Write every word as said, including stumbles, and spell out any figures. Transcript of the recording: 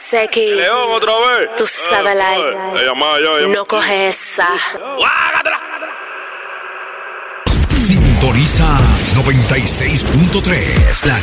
Seki. León otra vez. Tú sabes la. Eh, ella más, yo, ella No coges esa. ¡Guágatela! Sintoniza noventa y seis punto tres, la